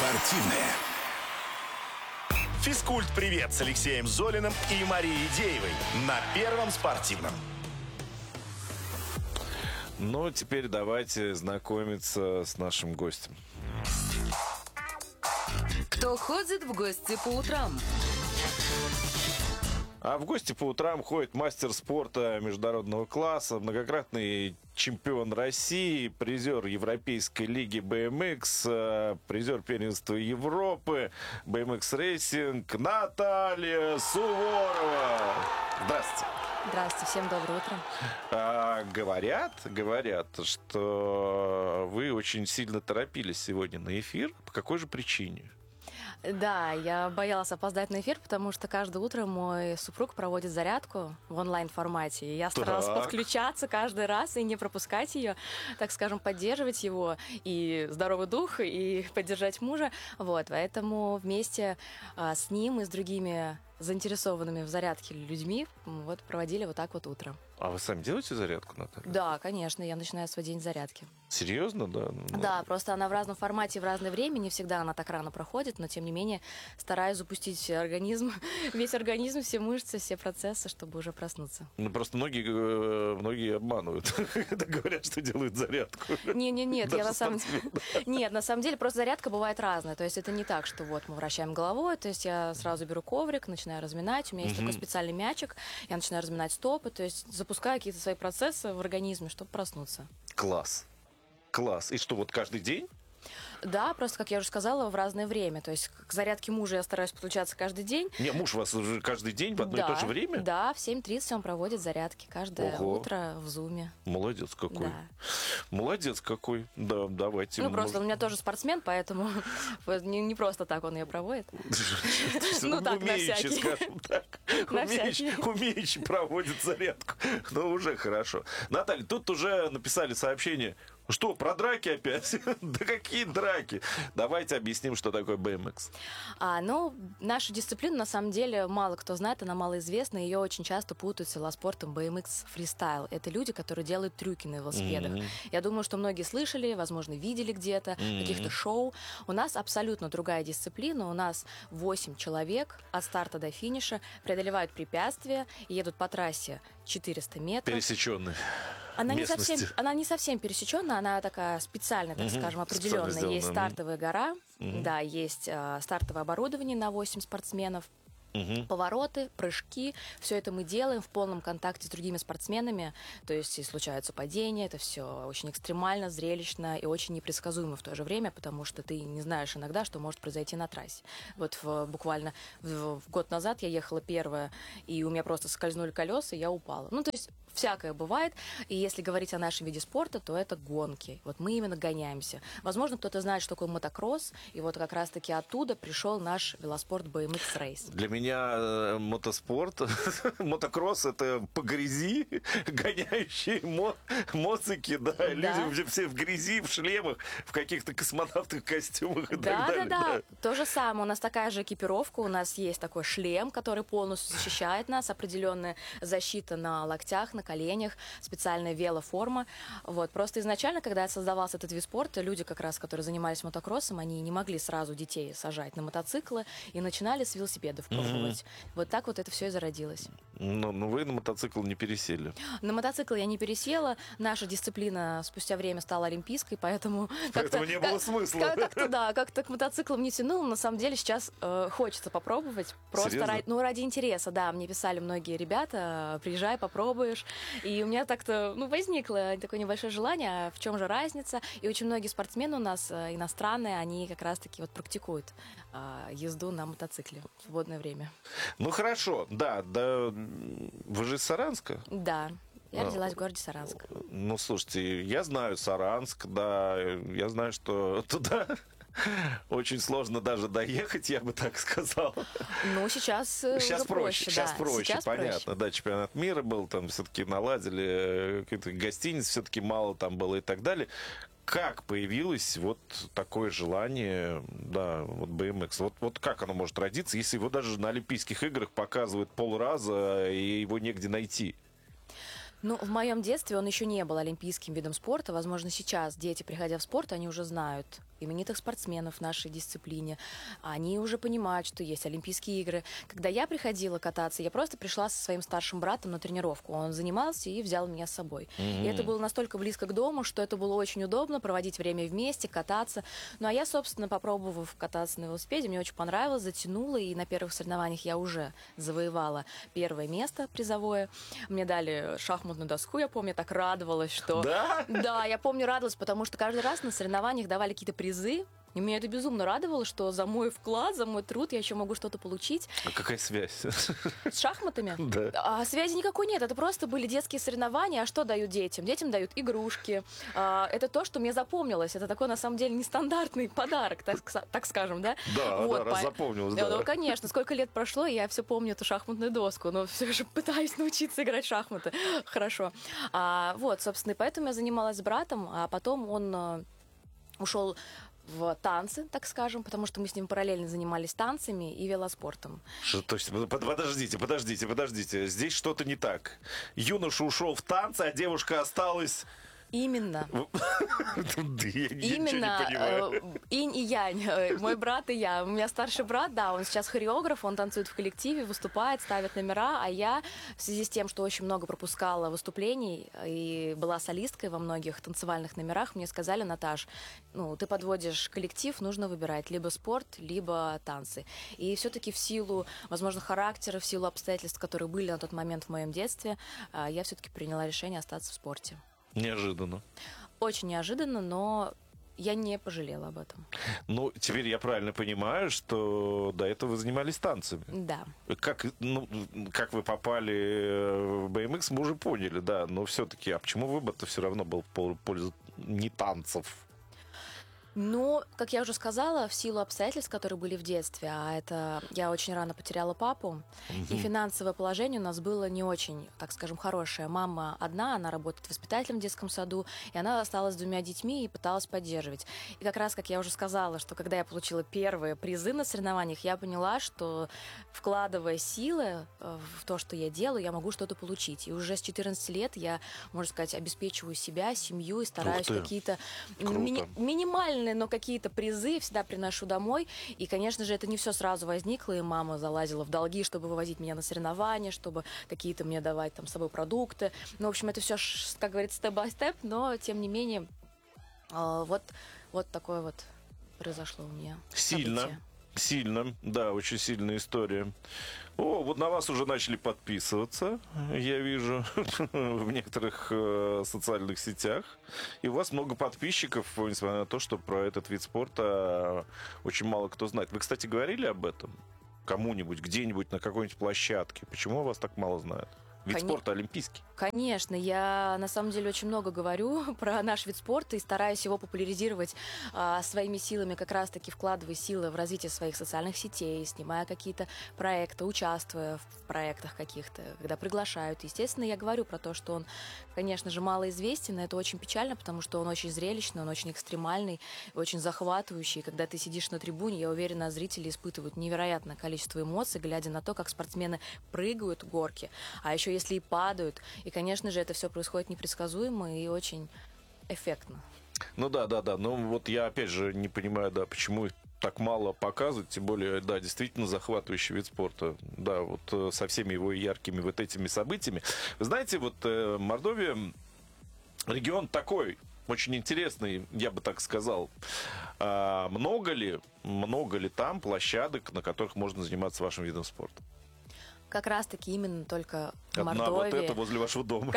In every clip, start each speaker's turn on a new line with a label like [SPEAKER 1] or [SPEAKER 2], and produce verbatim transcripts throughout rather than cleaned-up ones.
[SPEAKER 1] Спортивная.
[SPEAKER 2] Физкульт-привет с Алексеем Золиным и Марией Деевой на Первом спортивном.
[SPEAKER 3] Ну, теперь давайте знакомиться с нашим гостем.
[SPEAKER 4] Кто ходит в гости по утрам?
[SPEAKER 3] А в гости по утрам ходит мастер спорта международного класса, многократный чемпион России, призер Европейской лиги би эм икс, призер первенства Европы, би эм икс рейсинг, Наталья Суворова. Здравствуйте.
[SPEAKER 5] Здравствуйте, всем доброе утро.
[SPEAKER 3] А, говорят, говорят, что вы очень сильно торопились сегодня на эфир. По какой же причине?
[SPEAKER 5] Да, я боялась опоздать на эфир, потому что каждое утро мой супруг проводит зарядку в онлайн-формате. И я старалась так. подключаться каждый раз и не пропускать ее, так скажем, поддерживать его и здоровый дух, и поддержать мужа. Вот, поэтому вместе а, с ним и с другими заинтересованными в зарядке людьми вот, проводили вот так вот утро.
[SPEAKER 3] А вы сами делаете зарядку, Наталья?
[SPEAKER 5] Да, конечно, я начинаю свой день с зарядки.
[SPEAKER 3] Серьезно, да? Ну,
[SPEAKER 5] да, просто она в разном формате, в разное время, не всегда она так рано проходит, но тем не менее стараюсь запустить организм, весь организм, все мышцы, все процессы, чтобы уже проснуться.
[SPEAKER 3] Ну, просто многие, многие обманывают, когда говорят, что делают зарядку.
[SPEAKER 5] Не, не, нет, я на самом деле... Нет, на самом деле просто зарядка бывает разная, то есть это не так, что вот мы вращаем головой, то есть я сразу беру коврик, начинаю разминать, у меня есть такой специальный мячик, я начинаю разминать стопы, то есть запускаю какие-то свои процессы в организме, чтобы проснуться.
[SPEAKER 3] Класс. Класс. И что, вот каждый день?
[SPEAKER 5] Да, просто, как я уже сказала, в разное время. То есть к зарядке мужа я стараюсь подключаться каждый день.
[SPEAKER 3] Не, муж у вас уже каждый день в одно
[SPEAKER 5] да,
[SPEAKER 3] и то же время?
[SPEAKER 5] Да, в семь тридцать он проводит зарядки каждое
[SPEAKER 3] Ого.
[SPEAKER 5] утро в Зуме.
[SPEAKER 3] Молодец какой.
[SPEAKER 5] Да.
[SPEAKER 3] Молодец какой. Да, давайте.
[SPEAKER 5] Ну, просто он у меня тоже спортсмен, поэтому не просто так он ее проводит. Ну, так, на всякий.
[SPEAKER 3] скажем так. Умеючи проводит зарядку. Ну, уже хорошо. Наталья, тут уже написали сообщение. Что, про драки опять? Да какие драки? Давайте объясним, что такое би эм икс.
[SPEAKER 5] А, ну, нашу дисциплину, на самом деле, мало кто знает, она малоизвестна, ее очень часто путают с велоспортом би эм икс фристайл. Это люди, которые делают трюки на велосипедах. Mm-hmm. Я думаю, что многие слышали, возможно, видели где-то, mm-hmm. каких-то шоу. У нас абсолютно другая дисциплина. У нас восемь человек от старта до финиша преодолевают препятствия и едут по трассе четыреста метров.
[SPEAKER 3] Пересеченные.
[SPEAKER 5] Она не, совсем, она не совсем пересеченная, она такая специальная, так угу. скажем, определенная. Есть стартовая гора, угу. да, есть э, стартовое оборудование на восемь спортсменов. Угу. Повороты, прыжки, все это мы делаем в полном контакте с другими спортсменами, то есть и случаются падения, это все очень экстремально, зрелищно и очень непредсказуемо в то же время, потому что ты не знаешь иногда, что может произойти на трассе. Вот в, буквально в, в год назад я ехала первая, и у меня просто скользнули колеса, и я упала. Ну, то есть всякое бывает, и если говорить о нашем виде спорта, то это гонки. Вот мы именно гоняемся. Возможно, кто-то знает, что такое мотокросс, и вот как раз-таки оттуда пришел наш велоспорт би эм икс Race.
[SPEAKER 3] Для меня э, мотоспорт, мотокросс — это по грязи гоняющие мо- моцики, да, да, люди все в грязи, в шлемах, в каких-то космонавтах костюмах и
[SPEAKER 5] да,
[SPEAKER 3] так далее.
[SPEAKER 5] Да, да, да. То же самое. У нас такая же экипировка, у нас есть такой шлем, который полностью защищает нас, определенная защита на локтях, на коленях, специальная велоформа. Вот. Просто изначально, когда создавался этот вид спорта, люди, как раз, которые занимались мотокроссом, они не могли сразу детей сажать на мотоциклы и начинали с велосипедов пробовать. Mm-hmm. Вот так вот это все и зародилось.
[SPEAKER 3] Но, но вы на мотоцикл не пересели?
[SPEAKER 5] На мотоцикл я не пересела. Наша дисциплина спустя время стала олимпийской, поэтому...
[SPEAKER 3] Поэтому не было смысла.
[SPEAKER 5] Как- Как-то, да, как-то к мотоциклам не тянул. На самом деле сейчас э, хочется попробовать. Просто ради, ну, ради интереса, да. Мне писали многие ребята, приезжай, попробуешь. И у меня так-то, ну, возникло такое небольшое желание, а в чем же разница. И очень многие спортсмены у нас иностранные, они как раз-таки вот практикуют э, езду на мотоцикле в свободное время.
[SPEAKER 3] Ну, хорошо, да, да. Вы же из Саранска?
[SPEAKER 5] Да. Я родилась в городе Саранск.
[SPEAKER 3] Ну, слушайте, я знаю Саранск, да, я знаю, что туда очень сложно даже доехать, я бы так сказал.
[SPEAKER 5] Ну, сейчас
[SPEAKER 3] Сейчас
[SPEAKER 5] уже
[SPEAKER 3] проще,
[SPEAKER 5] проще,
[SPEAKER 3] сейчас
[SPEAKER 5] да.
[SPEAKER 3] проще,
[SPEAKER 5] Сейчас
[SPEAKER 3] понятно.
[SPEAKER 5] проще.
[SPEAKER 3] Да, чемпионат мира был, там все-таки наладили, какие-то гостиниц все-таки мало там было и так далее. Как появилось вот такое желание, да, вот би эм икс? Вот, вот как оно может родиться, если его даже на Олимпийских играх показывают полраза, и его негде найти?
[SPEAKER 5] Ну, в моем детстве он еще не был олимпийским видом спорта. Возможно, сейчас дети, приходя в спорт, они уже знают именитых спортсменов в нашей дисциплине. Они уже понимают, что есть Олимпийские игры. Когда я приходила кататься, я просто пришла со своим старшим братом на тренировку. Он занимался и взял меня с собой. Mm-hmm. И это было настолько близко к дому, что это было очень удобно проводить время вместе, кататься. Ну а я, собственно, попробовав кататься на велосипеде, мне очень понравилось, затянуло, и на первых соревнованиях я уже завоевала первое место призовое. Мне дали шахматную доску, я помню, так радовалась, что...
[SPEAKER 3] Да?
[SPEAKER 5] Да, я помню, радовалась, потому что каждый раз на соревнованиях давали какие-то призы, и меня это безумно радовало, что за мой вклад, за мой труд я еще могу что-то получить.
[SPEAKER 3] А какая связь?
[SPEAKER 5] С шахматами?
[SPEAKER 3] Да.
[SPEAKER 5] А связи никакой нет. Это просто были детские соревнования. А что дают детям? Детям дают игрушки. А, это то, что мне запомнилось. Это такой, на самом деле, нестандартный подарок, так, так скажем, да?
[SPEAKER 3] Да,
[SPEAKER 5] вот,
[SPEAKER 3] да, раз
[SPEAKER 5] по...
[SPEAKER 3] запомнилось,
[SPEAKER 5] да.
[SPEAKER 3] да.
[SPEAKER 5] Ну, конечно. Сколько лет прошло, и я все помню эту шахматную доску. Но все же пытаюсь научиться играть в шахматы. Хорошо. А, вот, собственно, и поэтому я занималась с братом, а потом он а, ушел в танцы, так скажем, потому что мы с ним параллельно занимались танцами и велоспортом.
[SPEAKER 3] Что, то есть, подождите, подождите, подождите. Здесь что-то не так. Юноша ушел в танцы, а девушка осталась...
[SPEAKER 5] Именно.
[SPEAKER 3] Именно
[SPEAKER 5] э, инь и янь. Э, Мой брат и я. У меня старший брат, да, он сейчас хореограф, он танцует в коллективе, выступает, ставит номера, а я в связи с тем, что очень много пропускала выступлений и была солисткой во многих танцевальных номерах, мне сказали: Наташ, ну, ты подводишь коллектив, нужно выбирать либо спорт, либо танцы. И все-таки в силу, возможно, характера, в силу обстоятельств, которые были на тот момент в моем детстве, э, я все-таки приняла решение остаться в спорте.
[SPEAKER 3] Неожиданно.
[SPEAKER 5] Очень неожиданно, но я не пожалела об этом.
[SPEAKER 3] Ну, теперь я правильно понимаю, что до этого вы занимались танцами.
[SPEAKER 5] Да.
[SPEAKER 3] Как, ну, как вы попали в бэ эм икс, мы уже поняли, да. Но все-таки, а почему выбор-то все равно был в пользу не танцев?
[SPEAKER 5] Ну, как я уже сказала, в силу обстоятельств, которые были в детстве, а это я очень рано потеряла папу, угу. и финансовое положение у нас было не очень, так скажем, хорошее. Мама одна, она работает воспитателем в детском саду, и она осталась с двумя детьми и пыталась поддерживать. И как раз, как я уже сказала, что когда я получила первые призы на соревнованиях, я поняла, что, вкладывая силы в то, что я делаю, я могу что-то получить. И уже с четырнадцати лет я, можно сказать, обеспечиваю себя, семью и стараюсь какие-то ми- минимальные, но какие-то призы всегда приношу домой. И, конечно же, это не все сразу возникло, и мама залазила в долги, чтобы вывозить меня на соревнования, чтобы какие-то мне давать там с собой продукты. Ну, в общем, это все, как говорится, степ-бай-степ, но, тем не менее, вот, вот такое вот произошло у меня
[SPEAKER 3] Сильно.
[SPEAKER 5] событие.
[SPEAKER 3] Сильно, да, очень сильная история. О, вот на вас уже начали подписываться, я вижу, в некоторых э, социальных сетях. И у вас много подписчиков, несмотря на то, что про этот вид спорта очень мало кто знает. Вы, кстати, говорили об этом кому-нибудь, где-нибудь, на какой-нибудь площадке? Почему вас так мало знают? Вид
[SPEAKER 5] Кон...
[SPEAKER 3] спорта олимпийский.
[SPEAKER 5] Конечно, я на самом деле очень много говорю про наш вид спорта и стараюсь его популяризировать а, своими силами, как раз-таки вкладывая силы в развитие своих социальных сетей, снимая какие-то проекты, участвуя в проектах каких-то, когда приглашают. Естественно, я говорю про то, что он, конечно же, малоизвестен, и это очень печально, потому что он очень зрелищный, он очень экстремальный, очень захватывающий. Когда ты сидишь на трибуне, я уверена, зрители испытывают невероятное количество эмоций, глядя на то, как спортсмены прыгают горки, а еще если и падают. И, конечно же, это все происходит непредсказуемо и очень эффектно.
[SPEAKER 3] Ну да, да, да. Но вот я опять же не понимаю, да, почему так мало показывают, тем более, да, действительно захватывающий вид спорта. Да, вот со всеми его яркими вот этими событиями. Вы знаете, вот э, Мордовия регион такой, очень интересный, я бы так сказал. А много ли, много ли там площадок, на которых можно заниматься вашим видом спорта?
[SPEAKER 5] Как раз-таки именно только в
[SPEAKER 3] Одна
[SPEAKER 5] Мордовии.
[SPEAKER 3] вот эта возле вашего дома.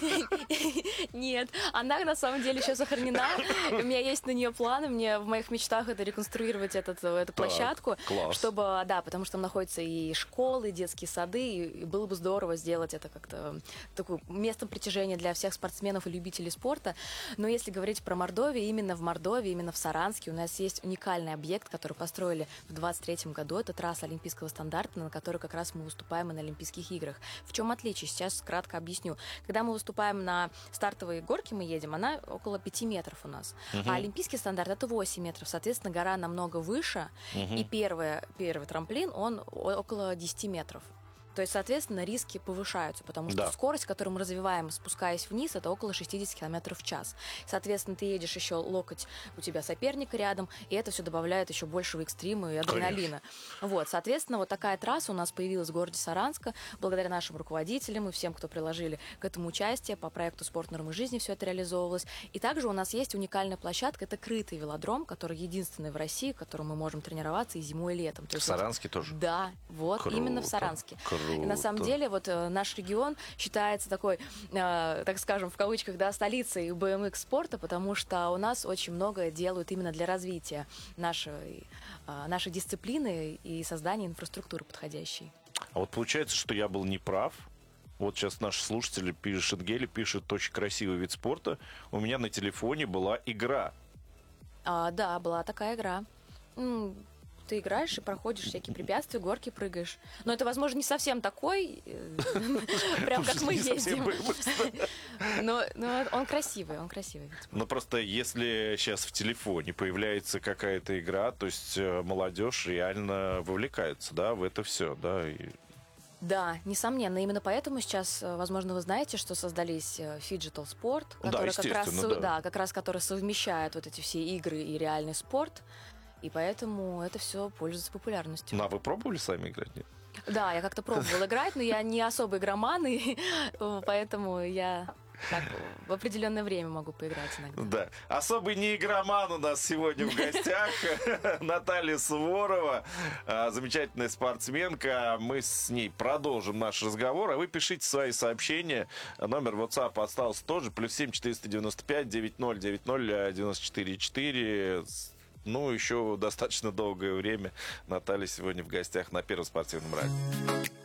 [SPEAKER 5] Нет, она на самом деле еще сохранена. У меня есть на нее планы. Мне в моих мечтах это реконструировать этот, эту площадку.
[SPEAKER 3] Класс.
[SPEAKER 5] Чтобы, да, потому что там находятся и школы, и детские сады. И было бы здорово сделать это как-то такое местом притяжения для всех спортсменов и любителей спорта. Но если говорить про Мордовию, именно в Мордовии, именно в Саранске у нас есть уникальный объект, который построили в двадцать третьем году. Это трасса олимпийского стандарта, на которой как раз мы выступаем на Олимпийских играх. В чем отличие? Сейчас кратко объясню. Когда мы выступаем на стартовые горки, мы едем, она около пяти метров у нас. Uh-huh. А олимпийский стандарт это восемь метров. Соответственно, гора намного выше. Uh-huh. И первый, первый трамплин, он около десяти метров. То есть, соответственно, риски повышаются, потому что
[SPEAKER 3] Да.
[SPEAKER 5] скорость, которую мы развиваем, спускаясь вниз, это около шестьдесят километров в час. Соответственно, ты едешь еще локоть, у тебя соперника рядом, и это все добавляет еще большего экстрима и адреналина. Вот, соответственно, вот такая трасса у нас появилась в городе Саранска, благодаря нашим руководителям и всем, кто приложили к этому участие. По проекту «Спорт нормы жизни» все это реализовывалось. И также у нас есть уникальная площадка, это крытый велодром, который единственный в России, в котором мы можем тренироваться и зимой, и летом. То
[SPEAKER 3] В
[SPEAKER 5] есть вот-
[SPEAKER 3] Саранске тоже?
[SPEAKER 5] Да, вот,
[SPEAKER 3] Круто,
[SPEAKER 5] именно в Саранске.
[SPEAKER 3] круто.
[SPEAKER 5] И на самом деле вот э, наш регион считается такой, э, так скажем, в кавычках, да, столицей би эм икс-спорта, потому что у нас очень многое делают именно для развития нашей, э, нашей дисциплины и создания инфраструктуры подходящей.
[SPEAKER 3] А вот получается, что я был неправ. Вот сейчас наши слушатели пишут, Гели пишет, очень красивый вид спорта. У меня на телефоне была игра.
[SPEAKER 5] А, да, была такая игра. М, Ты играешь и проходишь всякие препятствия, горки прыгаешь. Но это, возможно, не совсем такой, э, прям как мы
[SPEAKER 3] Не совсем
[SPEAKER 5] ездим.
[SPEAKER 3] би эм икс.
[SPEAKER 5] Но но он красивый, он красивый.
[SPEAKER 3] Ну, просто если сейчас в телефоне появляется какая-то игра, то есть э, молодежь реально вовлекается, да, в это все, да. и-
[SPEAKER 5] Да, несомненно. Именно поэтому сейчас, э, возможно, вы знаете, что создались э, Phygital Sport,
[SPEAKER 3] Да,
[SPEAKER 5] который как раз,
[SPEAKER 3] естественно,
[SPEAKER 5] со-
[SPEAKER 3] да.
[SPEAKER 5] да, как раз который совмещает вот эти все игры и реальный спорт. И поэтому это все пользуется популярностью.
[SPEAKER 3] Ну, а вы пробовали сами играть? Нет?
[SPEAKER 5] Да, я как-то пробовала играть, но я не особый игроман, и поэтому я так в определенное время могу поиграть иногда.
[SPEAKER 3] Да. Особый не игроман у нас сегодня в гостях. Наталья Суворова, а, замечательная спортсменка. Мы с ней продолжим наш разговор. А вы пишите свои сообщения. Номер WhatsApp остался тоже. Плюс семь четыреста девяносто пять девяносто ноль девяносто ноль девяносто четыре четыре. Ну, еще достаточно долгое время Наталья сегодня в гостях на Первом спортивном радио.